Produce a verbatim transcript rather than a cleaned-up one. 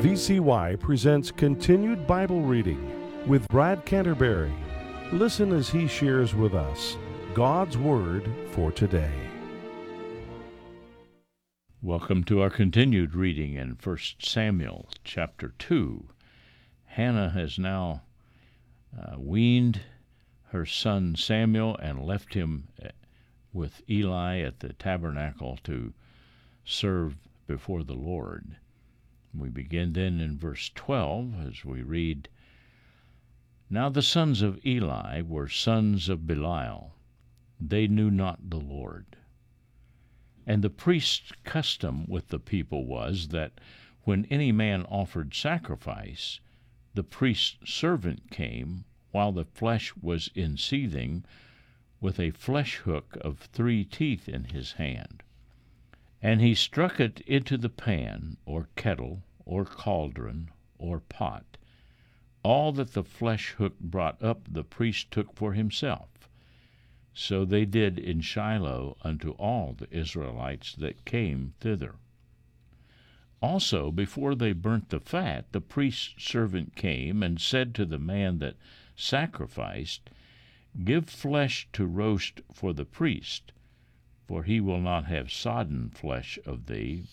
V C Y presents Continued Bible Reading with Brad Canterbury. Listen as he shares with us God's Word for today. Welcome to our continued reading in First Samuel chapter two. Hannah has now uh, weaned her son Samuel and left him with Eli at the tabernacle to serve before the Lord. We begin then in verse twelve as we read, Now the sons of Eli were sons of Belial. They knew not the Lord. And the priest's custom with the people was that when any man offered sacrifice, the priest's servant came while the flesh was in seething, with a flesh hook of three teeth in his hand. And he struck it into the pan, or kettle, or cauldron, or pot. All that the flesh hook brought up the priest took for himself. So they did in Shiloh unto all the Israelites that came thither. Also, before they burnt the fat, the priest's servant came and said to the man that sacrificed, Give flesh to roast for the priest, for he will not have sodden flesh of thee,